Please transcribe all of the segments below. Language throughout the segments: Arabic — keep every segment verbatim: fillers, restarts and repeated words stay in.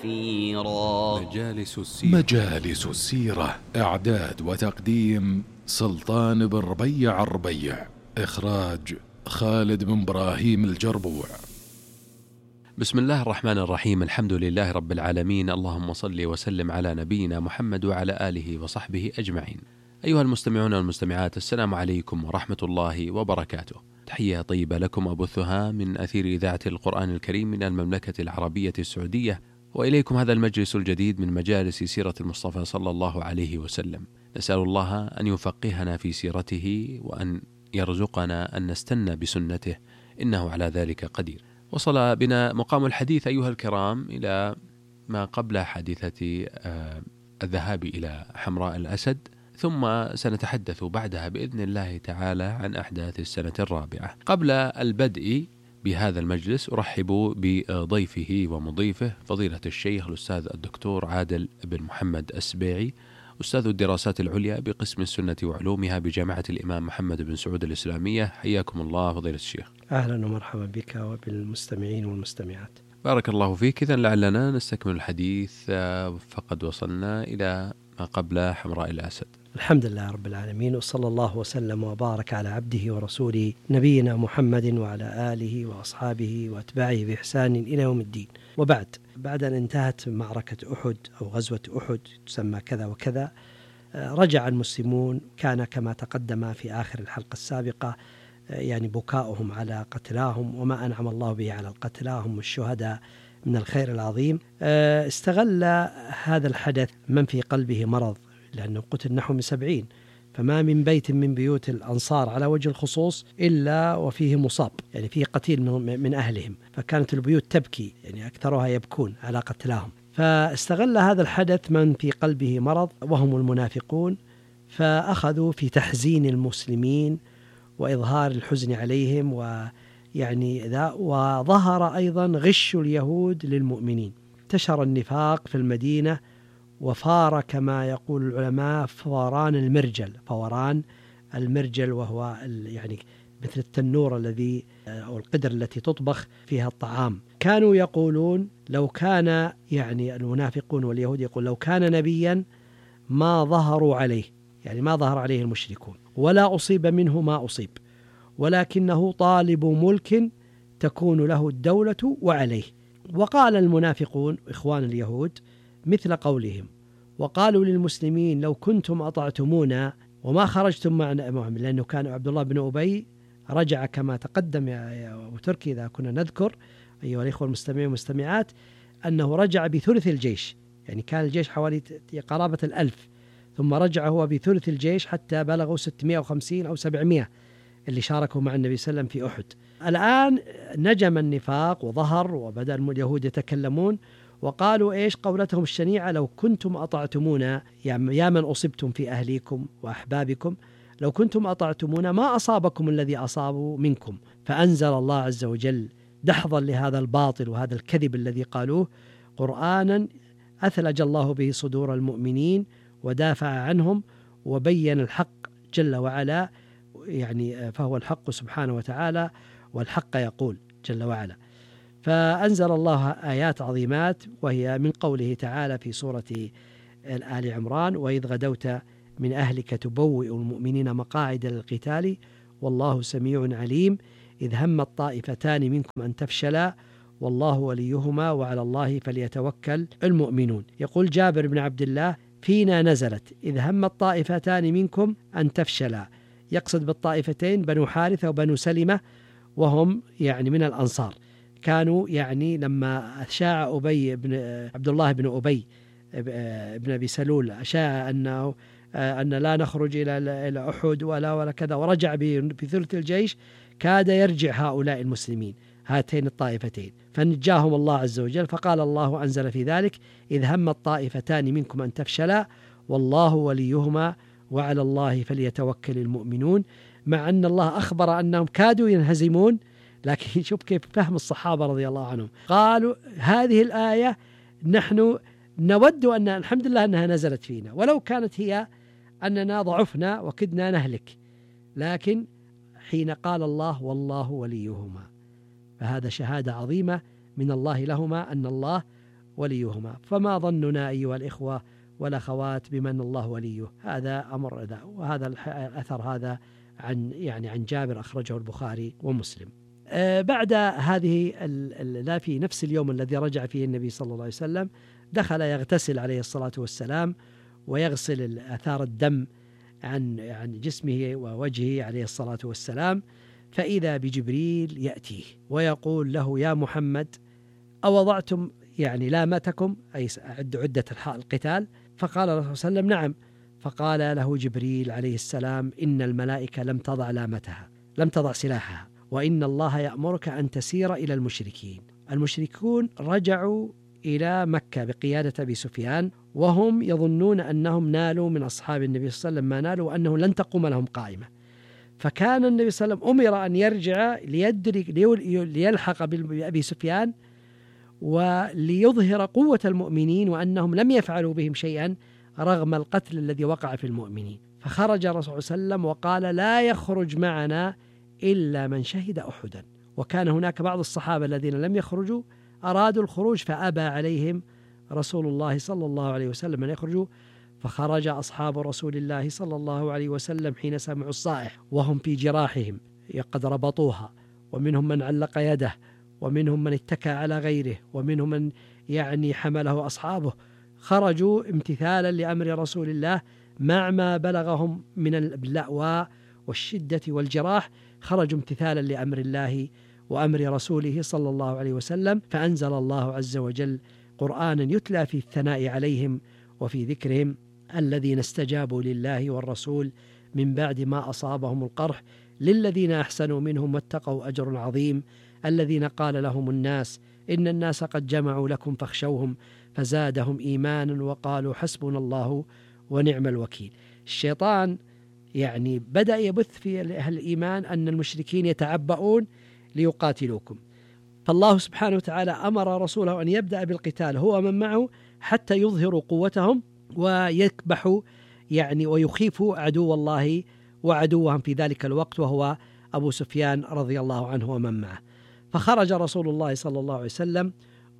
كثيرا. مجالس السيرة. مجالس السيرة، إعداد وتقديم سلطان بن ربيع الربيع، إخراج خالد بن إبراهيم الجربوع. بسم الله الرحمن الرحيم، الحمد لله رب العالمين، اللهم صل وسلم على نبينا محمد وعلى آله وصحبه أجمعين. أيها المستمعون والمستمعات، السلام عليكم ورحمة الله وبركاته. تحية طيبة لكم أبثها من أثير إذاعة القرآن الكريم من المملكة العربية السعودية، وإليكم هذا المجلس الجديد من مجالس سيرة المصطفى صلى الله عليه وسلم. نسأل الله أن يفقهنا في سيرته وأن يرزقنا أن نستنى بسنته، إنه على ذلك قدير. وصل بنا مقام الحديث أيها الكرام إلى ما قبل حادثة الذهاب إلى حمراء الأسد، ثم سنتحدث بعدها بإذن الله تعالى عن أحداث السنة الرابعة. قبل البدء بهذا المجلس أرحب بضيفه ومضيفه فضيلة الشيخ الأستاذ الدكتور عادل بن محمد السبيعي، أستاذ الدراسات العليا بقسم السنة وعلومها بجامعة الإمام محمد بن سعود الإسلامية. حياكم الله فضيلة الشيخ. أهلا ومرحبا بك وبالمستمعين والمستمعات. بارك الله فيك. إذن لعلنا نستكمل الحديث، فقد وصلنا إلى ما قبل حمراء الأسد. الحمد لله رب العالمين، وصلى الله وسلم وبارك على عبده ورسوله نبينا محمد وعلى آله وأصحابه وأتباعه بإحسان إلى يوم الدين. وبعد بعد أن انتهت معركة أحد أو غزوة أحد تسمى كذا وكذا، رجع المسلمون، كان كما تقدم في آخر الحلقة السابقة يعني بكاؤهم على قتلاهم وما أنعم الله به على قتلاهم والشهداء من الخير العظيم. استغل هذا الحدث من في قلبه مرض، لأنه قتل نحو من سبعين، فما من بيت من بيوت الأنصار على وجه الخصوص إلا وفيه مصاب، يعني فيه قتيل من أهلهم، فكانت البيوت تبكي، يعني أكثرها يبكون على قتلاهم. فاستغل هذا الحدث من في قلبه مرض وهم المنافقون، فأخذوا في تحزين المسلمين وإظهار الحزن عليهم، ويعني ذا وظهر أيضا غش اليهود للمؤمنين. انتشر النفاق في المدينة وفار كما يقول العلماء فوران المرجل، فوران المرجل وهو يعني مثل التنور الذي أو القدر التي تطبخ فيها الطعام. كانوا يقولون لو كان يعني المنافقون واليهود يقول لو كان نبيا ما ظهروا عليه، يعني ما ظهر عليه المشركون، ولا أصيب منه ما أصيب، ولكنه طالب ملك تكون له الدولة وعليه. وقال المنافقون إخوان اليهود مثل قولهم، وقالوا للمسلمين لو كنتم أطعتمونا وما خرجتم معنا، لأنه كان عبد الله بن أبي رجع كما تقدم يا أبو تركي إذا كنا نذكر أيها الإخوة المستمعين والمستمعات أنه رجع بثلث الجيش، يعني كان الجيش حوالي قرابة الألف، ثم رجع هو بثلث الجيش حتى بلغوا ستمائة وخمسين أو سبعمائة اللي شاركوا مع النبي صلى الله عليه وسلم في أحد. الآن نجم النفاق وظهر، وبدأ اليهود يتكلمون وقالوا إيش قولتهم الشنيعة، لو كنتم أطعتمونا يا من أصبتم في أهليكم وأحبابكم، لو كنتم أطعتمونا ما أصابكم الذي أصابوا منكم. فأنزل الله عز وجل دحضا لهذا الباطل وهذا الكذب الذي قالوه قرآنا أثلج الله به صدور المؤمنين ودافع عنهم وبين الحق جل وعلا، يعني فهو الحق سبحانه وتعالى، والحق يقول جل وعلا. فأنزل الله آيات عظيمات، وهي من قوله تعالى في سورة آل عمران وإذ غدوت من أهلك تبوئ المؤمنين مقاعد للقتال والله سميع عليم إذ هم الطائفتان منكم أن تفشلا والله وليهما وعلى الله فليتوكل المؤمنون. يقول جابر بن عبد الله فينا نزلت إذ هم الطائفتان منكم أن تفشلا، يقصد بالطائفتين بنو حارثة وبنو سلمة، وهم يعني من الأنصار. كانوا يعني لما شاع أبي بن عبد الله بن أبي بن أبي سلول شاع أنه أن لا نخرج إلى إلى أحد ولا ولا كذا، ورجع بثلث الجيش، كاد يرجع هؤلاء المسلمين هاتين الطائفتين، فنجاهم الله عز وجل. فقال الله أنزل في ذلك إذ هم الطائفتان منكم أن تفشلا والله وليهما وعلى الله فليتوكل المؤمنون. مع أن الله أخبر أنهم كادوا ينهزمون، لكن شوف كيف فهم الصحابة رضي الله عنهم، قالوا هذه الآية نحن نود أن الحمد لله أنها نزلت فينا، ولو كانت هي أننا ضعفنا وكدنا نهلك، لكن حين قال الله والله وليهما، فهذا شهادة عظيمة من الله لهما أن الله وليهما، فما ظننا أيها الإخوة والأخوات بمن الله وليه. هذا أمر ذا، وهذا الأثر هذا عن يعني عن جابر أخرجه البخاري ومسلم. آه بعد هذه لا في نفس اليوم الذي رجع فيه النبي صلى الله عليه وسلم دخل يغتسل عليه الصلاة والسلام ويغسل آثار الدم عن عن جسمه ووجهه عليه الصلاة والسلام، فإذا بجبريل يأتيه ويقول له: يا محمد، أوضعتم يعني لامتكم، أي عدة القتال؟ فقال الرسول صلى الله عليه وسلم: نعم. فقال له جبريل عليه السلام: إن الملائكة لم تضع لامتها، لم تضع سلاحها، وإن الله يأمرك أن تسير إلى المشركين. المشركون رجعوا إلى مكة بقيادة أبي سفيان، وهم يظنون أنهم نالوا من أصحاب النبي صلى الله عليه وسلم ما نالوا، وأنه لن تقوم لهم قائمة. فكان النبي صلى الله عليه وسلم أمر أن يرجع ليدرك ليلحق بأبي سفيان وليظهر قوة المؤمنين وأنهم لم يفعلوا بهم شيئا رغم القتل الذي وقع في المؤمنين. فخرج الرسول صلى الله عليه وسلم وقال: لا يخرج معنا إلا من شهد أحدا. وكان هناك بعض الصحابة الذين لم يخرجوا أرادوا الخروج فأبى عليهم رسول الله صلى الله عليه وسلم أن يخرجوا، فخرج أصحاب رسول الله صلى الله عليه وسلم حين سمعوا الصائح وهم في جراحهم قد ربطوها، ومنهم من علق يده، ومنهم من اتكى على غيره، ومنهم من يعني حمله أصحابه. خرجوا امتثالا لأمر رسول الله مع ما بلغهم من اللأواء والشدة والجراح، خرجوا امتثالا لأمر الله وأمر رسوله صلى الله عليه وسلم. فأنزل الله عز وجل قرآنا يتلى في الثناء عليهم وفي ذكرهم: الذين استجابوا لله والرسول من بعد ما أصابهم القرح للذين أحسنوا منهم واتقوا أجر عظيم، الذين قال لهم الناس إن الناس قد جمعوا لكم فاخشوهم فزادهم إيمانا وقالوا حسبنا الله ونعم الوكيل. الشيطان يعني بدأ يبث في أهل الإيمان أن المشركين يتعبؤون ليقاتلوكم، فالله سبحانه وتعالى أمر رسوله أن يبدأ بالقتال هو من معه حتى يظهروا قوتهم ويكبحوا يعني ويخيفوا عدو الله وعدوهم في ذلك الوقت، وهو أبو سفيان رضي الله عنه ومن معه. فخرج رسول الله صلى الله عليه وسلم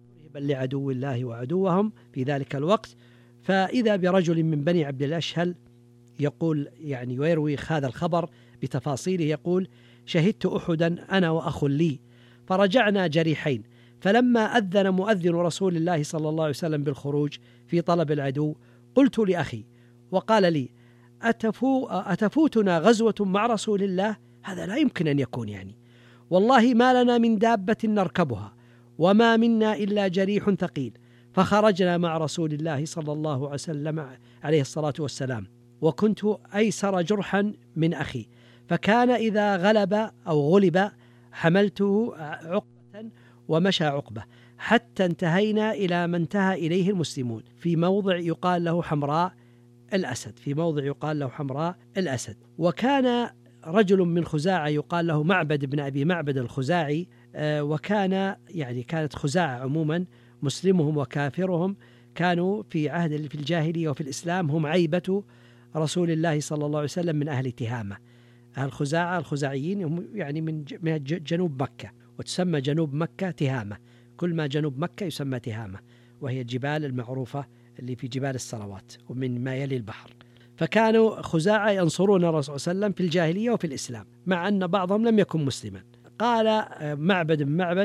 لعدو الله وعدوهم في ذلك الوقت، فإذا برجل من بني عبد الأشهل يقول يعني ويروي هذا الخبر بتفاصيله، يقول: شهدت أحدا أنا وأخ لي، فرجعنا جريحين، فلما أذن مؤذن رسول الله صلى الله عليه وسلم بالخروج في طلب العدو قلت لأخي وقال لي: أتفو أتفوتنا غزوة مع رسول الله؟ هذا لا يمكن أن يكون، يعني والله ما لنا من دابة نركبها وما منا إلا جريح ثقيل. فخرجنا مع رسول الله صلى الله عليه وسلم عليه الصلاة والسلام، وكنت أيسر جرحا من أخي، فكان إذا غلب أو غلب حملته عقبة ومشى عقبة حتى انتهينا إلى ما انتهى إليه المسلمون في موضع يقال له حمراء الأسد، في موضع يقال له حمراء الأسد. وكان رجل من خزاعة يقال له معبد بن أبي معبد الخزاعي، وكان يعني كانت خزاعة عموما مسلمهم وكافرهم كانوا في عهد في الجاهلية وفي الإسلام هم عيبة رسول الله صلى الله عليه وسلم من أهل تهامة. أهل خزاعة الخزاعيين هم يعني من جنوب مكة، وتسمى جنوب مكة تهامة، كل ما جنوب مكة يسمى تهامة، وهي الجبال المعروفة اللي في جبال الصلوات ومن ما يلي البحر. فكانوا خزاعة ينصرون الرسول صلى الله عليه وسلم في الجاهلية وفي الإسلام، مع أن بعضهم لم يكن مسلما. قال معبد بن معبد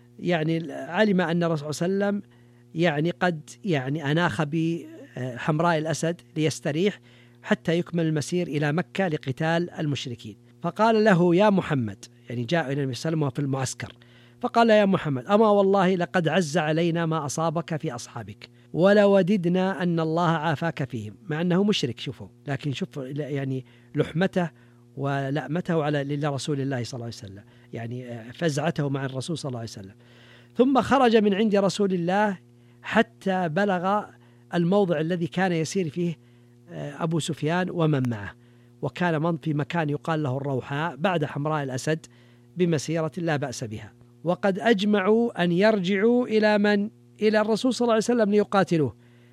يعني علم أن الرسول صلى الله عليه وسلم يعني قد يعني أناخ بحمراء الأسد ليستريح حتى يكمل المسير إلى مكة لقتال المشركين. فقال له: يا محمد، يعني جاء إلى النبي صلى الله عليه وسلم وفي المعسكر، فقال: يا محمد، أما والله لقد عز علينا ما أصابك في أصحابك، ولوددنا أن الله عافاك فيهم، مع أنه مشرك. شوفوا، لكن شوف يعني لحمته ولأمته على لرسول الله صلى الله عليه وسلم، يعني فزعته مع الرسول صلى الله عليه وسلم. ثم خرج من عند رسول الله حتى بلغ الموضع الذي كان يسير فيه أبو سفيان ومن معه، وكان من في مكان يقال له الروحاء بعد حمراء الأسد بمسيرة لا بأس بها. وقد أجمعوا أن يرجعوا إلى من؟ إلى الرسول صلى الله عليه وسلم ليقاتلوه،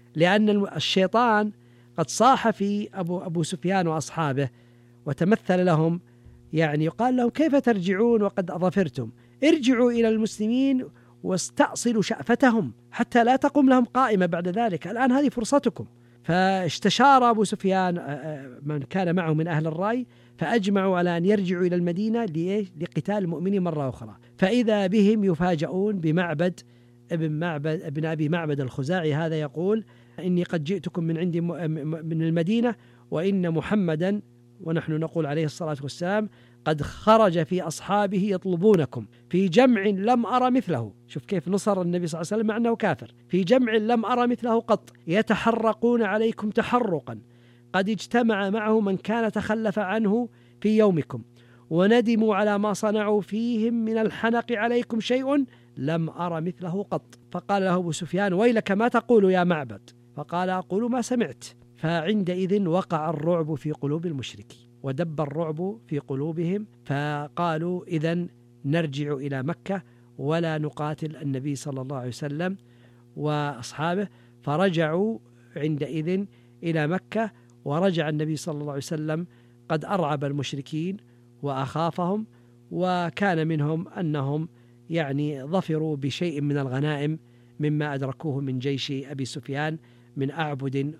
لأن الشيطان قد صاح في أبو, أبو سفيان وأصحابه وتمثل لهم، يعني يقال لهم: كيف ترجعون وقد أظفرتم؟ ارجعوا إلى المسلمين واستأصلوا شأفتهم حتى لا تقوم لهم قائمة بعد ذلك، الآن هذه فرصتكم. فاستشار أبو سفيان من كان معه من أهل الرأي، فأجمعوا على أن يرجعوا إلى المدينة لقتال المؤمنين مرة أخرى. فإذا بهم يفاجؤون بمعبد ابن معبد ابن أبي معبد الخزاعي، هذا يقول: إني قد جئتكم من عندي من المدينة، وإن محمدا، ونحن نقول عليه الصلاة والسلام، قد خرج في أصحابه يطلبونكم في جمع لم أرى مثله. شوف كيف نصر النبي صلى الله عليه وسلم مع أنه كافر. في جمع لم أرى مثله قط، يتحرقون عليكم تحرقا، قد اجتمع معه من كان تخلف عنه في يومكم، وندموا على ما صنعوا فيهم من الحنق عليكم شيء لم أرى مثله قط. فقال له أبو سفيان: ويلك ما تقول يا معبد؟ فقال: أقول ما سمعت. فعندئذ وقع الرعب في قلوب المشركين، ودب الرعب في قلوبهم، فقالوا: إذن نرجع إلى مكة ولا نقاتل النبي صلى الله عليه وسلم وأصحابه. فرجعوا عندئذ إلى مكة، ورجع النبي صلى الله عليه وسلم قد أرعب المشركين وأخافهم، وكان منهم أنهم يعني ظفروا بشيء من الغنائم مما أدركوه من جيش أبي سفيان من أعبد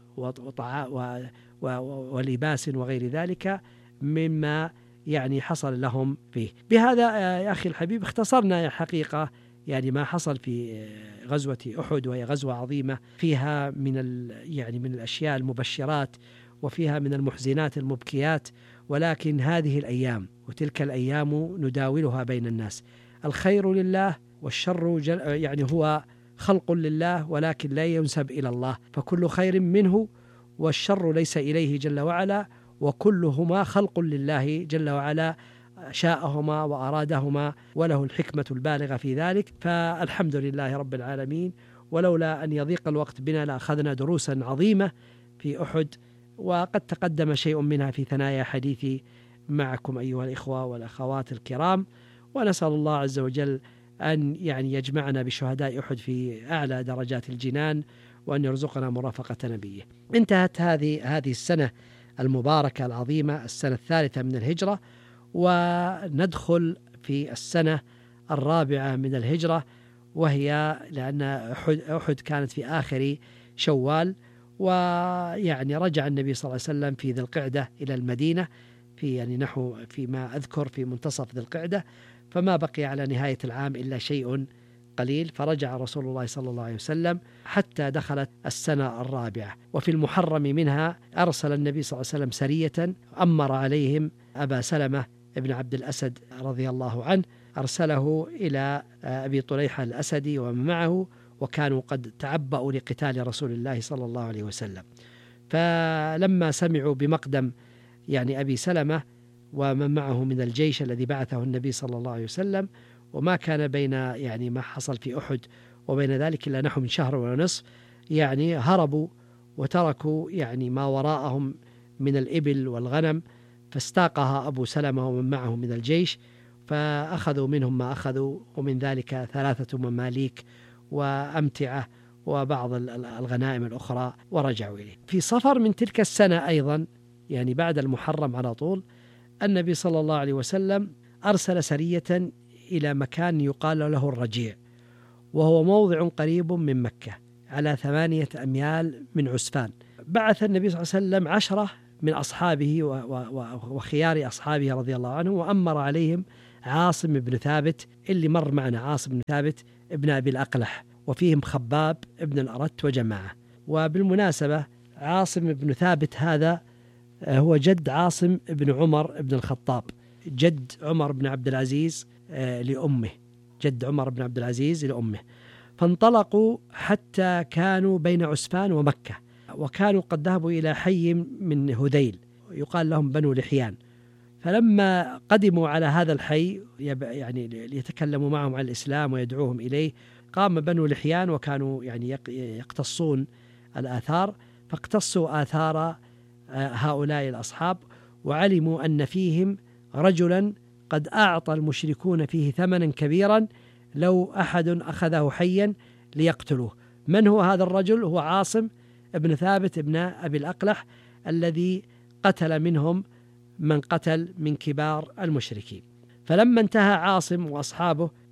ولباس وغير ذلك مما يعني حصل لهم فيه. بهذا يا أخي الحبيب اختصرنا حقيقة يعني ما حصل في غزوة أحد، وهي غزوة عظيمة فيها من يعني من الأشياء المبشرات، وفيها من المحزنات المبكيات، ولكن هذه الأيام وتلك الأيام نداولها بين الناس. الخير لله والشر يعني هو خلق لله، ولكن لا ينسب إلى الله، فكل خير منه والشر ليس إليه جل وعلا، وكلهما خلق لله جل وعلا، شاءهما وأرادهما، وله الحكمة البالغة في ذلك. فالحمد لله رب العالمين. ولولا أن يضيق الوقت بنا لأخذنا دروسا عظيمة في أحد، وقد تقدم شيء منها في ثنايا حديثي معكم أيها الإخوة والأخوات الكرام. ونسأل الله عز وجل أن يعني يجمعنا بشهداء أحد في أعلى درجات الجنان، وأن يرزقنا مرافقة نبيه. انتهت هذه هذه السنة المباركة العظيمة، السنة الثالثة من الهجرة، وندخل في السنة الرابعة من الهجرة، وهي لأن أحد, أحد كانت في آخر شوال، ويعني رجع النبي صلى الله عليه وسلم في ذي القعدة إلى المدينة في يعني نحو فيما أذكر في منتصف ذي القعدة، فما بقي على نهاية العام إلا شيء قليل، فرجع رسول الله صلى الله عليه وسلم حتى دخلت السنة الرابعة. وفي المحرم منها أرسل النبي صلى الله عليه وسلم سرية أمر عليهم أبا سلمة ابن عبد الأسد رضي الله عنه، أرسله إلى أبي طليحة الأسدي ومن معه، وكانوا قد تعبأوا لقتال رسول الله صلى الله عليه وسلم. فلما سمعوا بمقدم يعني أبي سلمة ومن معه من الجيش الذي بعثه النبي صلى الله عليه وسلم، وما كان بين يعني ما حصل في أحد وبين ذلك إلا نحو من شهر ونصف، يعني هربوا وتركوا يعني ما وراءهم من الإبل والغنم، فاستاقها أبو سلمة ومن معه من الجيش، فأخذوا منهم ما أخذوا، ومن ذلك ثلاثة مماليك وأمتعة وبعض الغنائم الأخرى، ورجعوا إليه. في صفر من تلك السنة أيضا يعني بعد المحرم على طول، النبي صلى الله عليه وسلم أرسل سرية إلى مكان يقال له الرجيع، وهو موضع قريب من مكة على ثمانية أميال من عسفان. بعث النبي صلى الله عليه وسلم عشرة من أصحابه وخيار أصحابه رضي الله عنه، وأمر عليهم عاصم بن ثابت اللي مر معنا، عاصم بن ثابت ابن أبي الأقلح، وفيهم خباب ابن الأرت وجماعة. وبالمناسبة عاصم بن ثابت هذا هو جد عاصم بن عمر بن الخطاب، جد عمر بن عبد العزيز لأمه، جد عمر بن عبد العزيز لأمه. فانطلقوا حتى كانوا بين عسفان ومكة، وكانوا قد ذهبوا إلى حي من هذيل يقال لهم بنو لحيان. فلما قدموا على هذا الحي يعني ليتكلموا معهم عن الإسلام ويدعوهم إليه، قام بنو لحيان وكانوا يعني يقتصون الآثار، فاقتصوا آثار هؤلاء الأصحاب، وعلموا أن فيهم رجلا قد أعطى المشركون فيه ثمنا كبيرا لو أحد أخذه حيا ليقتلوه. من هو هذا الرجل؟ هو عاصم ابن ثابت ابن أبي الأقلح الذي قتل منهم من قتل من كبار المشركين. فلما انتهى عاصم وأصحابه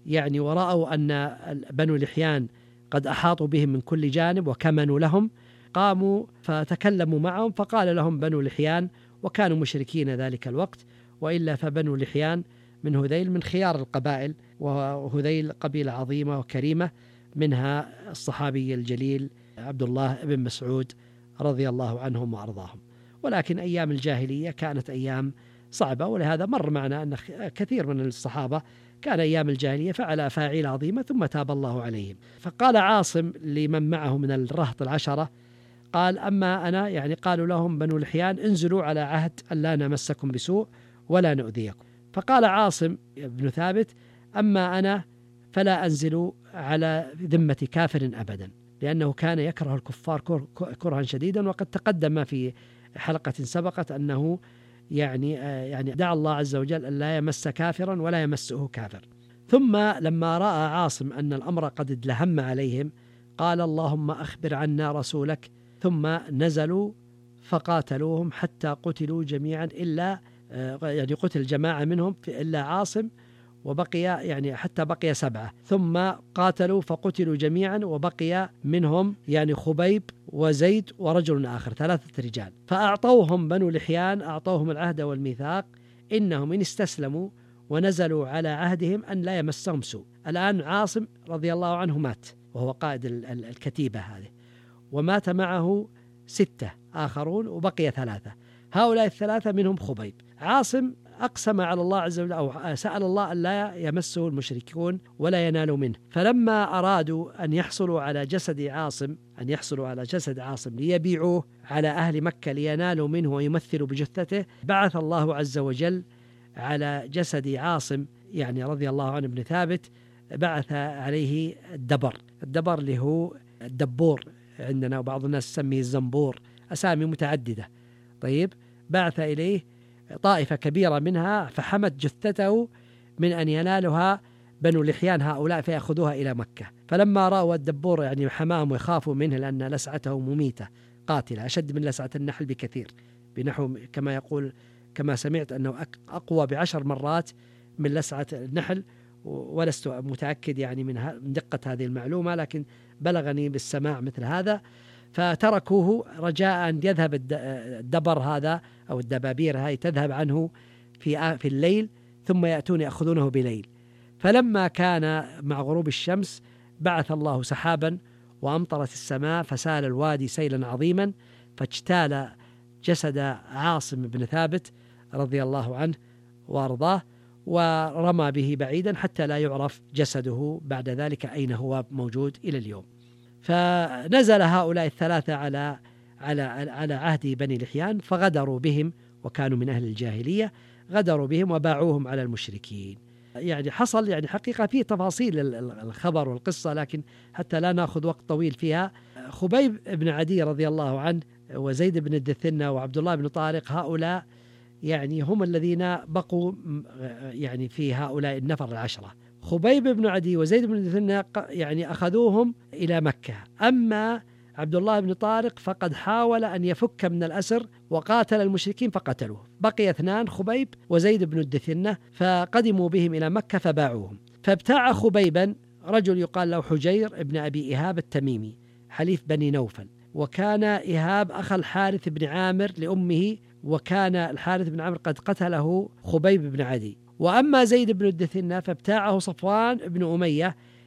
يعني ورأوا أن بنو لحيان قد أحاطوا بهم من كل جانب وكمنوا لهم، قاموا فتكلموا معهم، فقال لهم بنو لحيان، وكانوا مشركين ذلك الوقت، وإلا فبنو لحيان من هذيل من خيار القبائل، وهذيل قبيلة عظيمة وكريمة، منها الصحابي الجليل عبد الله بن مسعود رضي الله عنهم وأرضاهم. ولكن أيام الجاهلية كانت أيام صعبة، ولهذا مر معنا أن كثير من الصحابة كان أيام الجاهلية فعل أفاعيل عظيمة ثم تاب الله عليهم. فقال عاصم لمن معه من الرهط العشرة، قال أما أنا، يعني قالوا لهم بنو لحيان انزلوا على عهد أن لا نمسكم بسوء ولا نؤذيكم. فقال عاصم بن ثابت أما أنا فلا أنزل على ذمة كافر أبدا، لأنه كان يكره الكفار كرها شديدا، وقد تقدم في حلقة سبقت أنه يعني يعني دعا الله عز وجل أن لا يمس كافرا ولا يمسه كافر. ثم لما رأى عاصم أن الأمر قد ادلهم عليهم قال اللهم أخبر عنا رسولك، ثم نزلوا فقاتلوهم حتى قتلوا جميعا إلا يعني قتل جماعة منهم إلا عاصم، وبقي يعني حتى بقي سبعة، ثم قاتلوا فقتلوا جميعا وبقي منهم يعني خبيب وزيد ورجل آخر، ثلاثة رجال. فأعطوهم بنو لحيان أعطوهم العهد والميثاق إنهم إن استسلموا ونزلوا على عهدهم أن لا يمسهم سوء. الآن عاصم رضي الله عنه مات وهو قائد الكتيبة هذه، ومات معه ستة آخرون وبقي ثلاثة، هؤلاء الثلاثة منهم خبيب. عاصم أقسم على الله عز وجل أو سأل الله أن لا يمسه المشركون ولا ينالوا منه. فلما أرادوا أن يحصلوا على جسد عاصم أن يحصلوا على جسد عاصم ليبيعوه على أهل مكة لينالوا منه ويمثلوا بجثته، بعث الله عز وجل على جسد عاصم يعني رضي الله عنه ابن ثابت، بعث عليه الدبر. الدبر اللي هو الدبور عندنا، وبعض الناس يسميه الزنبور، أسامي متعددة. طيب، بعث إليه طائفة كبيرة منها فحمت جثته من أن ينالها بنو لحيان هؤلاء فيأخذوها إلى مكة. فلما رأوا الدبور يعني حمام ويخافوا منه لأن لسعته مميتة قاتلة أشد من لسعة النحل بكثير، بنحو كما يقول كما سمعت أنه أقوى بعشر مرات من لسعة النحل، ولست متأكد يعني من دقة هذه المعلومة، لكن بلغني بالسماع مثل هذا. فتركوه رجاء أن يذهب الدبر هذا أو الدبابير هاي تذهب عنه في في الليل، ثم يأتون يأخذونه بليل. فلما كان مع غروب الشمس بعث الله سحابا وأمطرت السماء فسال الوادي سيلا عظيما، فاجتال جسد عاصم بن ثابت رضي الله عنه وأرضاه ورمى به بعيدا حتى لا يعرف جسده بعد ذلك أين هو موجود إلى اليوم. فنزل هؤلاء الثلاثة على على على عهد بني لحيان فغدروا بهم، وكانوا من أهل الجاهلية، غدروا بهم وباعوهم على المشركين. يعني حصل يعني حقيقة فيه تفاصيل الخبر والقصة، لكن حتى لا نأخذ وقت طويل فيها. خبيب بن عدي رضي الله عنه وزيد بن الدثنة وعبد الله بن طارق، هؤلاء يعني هم الذين بقوا يعني في هؤلاء النفر العشرة. خبيب بن عدي وزيد بن الدثنة يعني أخذوهم إلى مكة، أما عبد الله بن طارق فقد حاول أن يفك من الأسر وقاتل المشركين فقتلوه. بقي اثنان خبيب وزيد بن الدثنة، فقدموا بهم إلى مكة فباعوهم. فابتاع خبيبا رجل يقال له حجير ابن أبي إيهاب التميمي حليف بني نوفل، وكان إيهاب أخ الحارث بن عامر لأمه، وكان الحارث بن عامر قد قتله خبيب بن عدي. وأما زيد بن الدثنة فابتاعه صفوان بن أمية